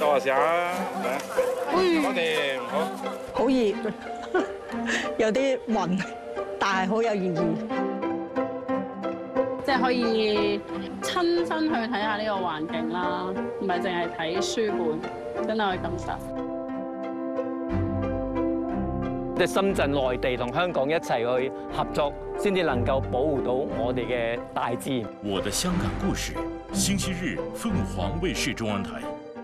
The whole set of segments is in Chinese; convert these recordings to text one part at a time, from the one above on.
钓下蝦嚟，搞掂好。 好熱，有啲暈，但係好有意義。 即係可以親身去睇下呢個環境啦，唔係淨係睇書本，真係去感受。 即係深圳、內地同香港一齊去合作，先至能夠保護到我哋嘅大自然。 我的香港故事，星期日凤凰卫視中央台。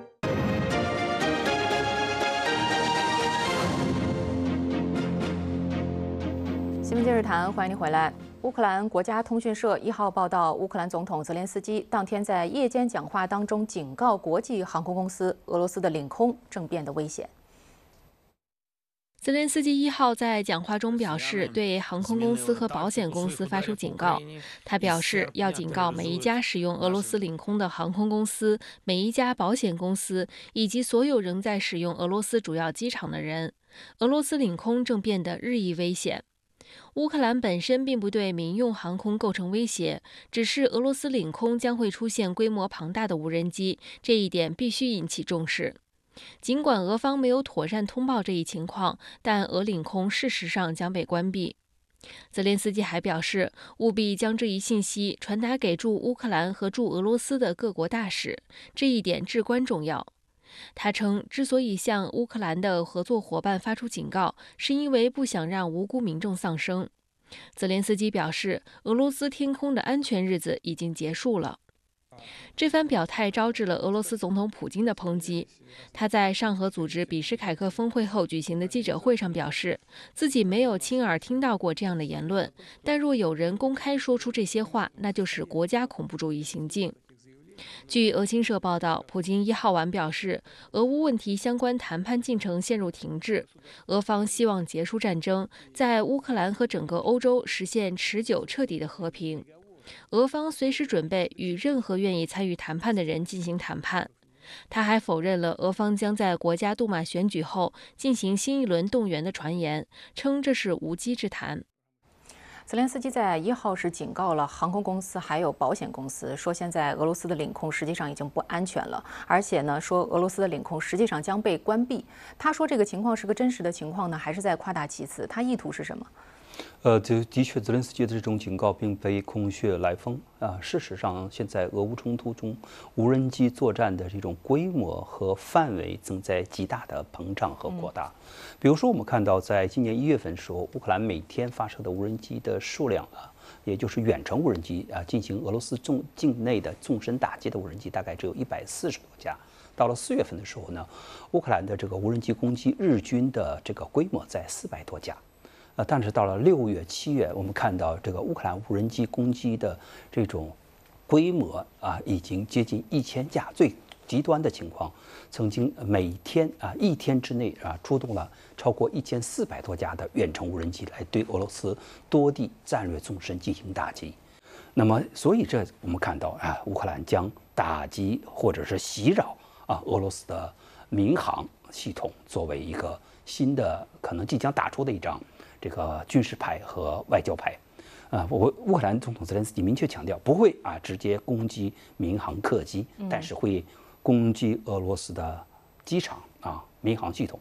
新闻今日谈，欢迎您回来。乌克兰国家通讯社1号报道，乌克兰总统泽连斯基当天在夜间讲话当中警告国际航空公司，俄罗斯的领空正变得危险。 泽连斯基1号在讲话中表示，对航空公司和保险公司发出警告。他表示，要警告每一家使用俄罗斯领空的航空公司、每一家保险公司以及所有仍在使用俄罗斯主要机场的人，俄罗斯领空正变得日益危险。乌克兰本身并不对民用航空构成威胁，只是俄罗斯领空将会出现规模庞大的无人机，这一点必须引起重视。尽管俄方没有妥善通报这一情况，但俄领空事实上将被关闭。泽连斯基还表示，务必将这一信息传达给驻乌克兰和驻俄罗斯的各国大使，这一点至关重要。他称，之所以向乌克兰的合作伙伴发出警告，是因为不想让无辜民众丧生。泽连斯基表示，俄罗斯天空的安全日子已经结束了。这番表态招致了俄罗斯总统普京的抨击。他在上合组织比什凯克峰会后举行的记者会上表示，自己没有亲耳听到过这样的言论，但若有人公开说出这些话，那就是国家恐怖主义行径。据俄新社报道，普京1号晚表示，俄乌问题相关谈判进程陷入停滞，俄方希望结束战争，在乌克兰和整个欧洲实现持久彻底的和平。俄方随时准备与任何愿意参与谈判的人进行谈判。他还否认了俄方将在国家杜马选举后进行新一轮动员的传言，称这是无稽之谈。 泽连斯基在1号是警告了航空公司还有保险公司，说现在俄罗斯的领空实际上已经不安全了，而且呢，说俄罗斯的领空实际上将被关闭。他说这个情况是个真实的情况呢，还是在夸大其词？他意图是什么？ 这的确，泽连斯基的这种警告并非空穴来风啊。事实上，现在俄乌冲突中，无人机作战的这种规模和范围正在极大的膨胀和扩大。比如说，我们看到，在今年1月份的时候，乌克兰每天发射的无人机的数量啊，也就是远程无人机啊，进行俄罗斯境内的纵深打击的无人机，大概只有140多架。到了4月份的时候呢，乌克兰的这个无人机攻击日均的这个规模在400多架。但是到了6月、7月，我们看到这个乌克兰无人机攻击的这种规模啊，已经接近1000架。最极端的情况，曾经每天1天之内出动了超过1400多架的远程无人机来对俄罗斯多地战略纵深进行打击。那么，所以这我们看到乌克兰将打击或者是袭扰俄罗斯的民航系统作为一个新的可能即将打出的一张这个军事牌和外交牌，乌克兰总统泽连斯基明确强调，不会直接攻击民航客机，但是会攻击俄罗斯的机场民航系统。